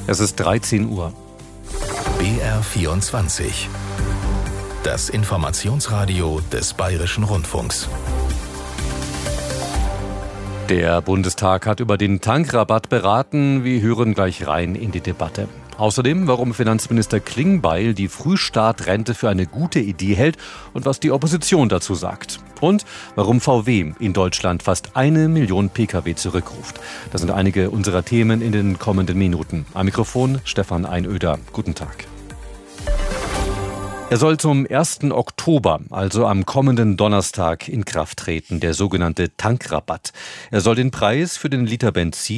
Es ist 13 Uhr. BR24. Das Informationsradio des Bayerischen Rundfunks. Der Bundestag hat über den Tankrabatt beraten. Wir hören gleich rein in die Debatte. Außerdem, warum Finanzminister Klingbeil die Frühstartrente für eine gute Idee hält und was die Opposition dazu sagt. Und warum VW in Deutschland fast 1 Million Pkw zurückruft. Das sind einige unserer Themen in den kommenden Minuten. Am Mikrofon Stefan Einöder. Guten Tag. Er soll zum 1. Oktober, also am kommenden Donnerstag, in Kraft treten, der sogenannte Tankrabatt. Er soll den Preis für den Liter Benzin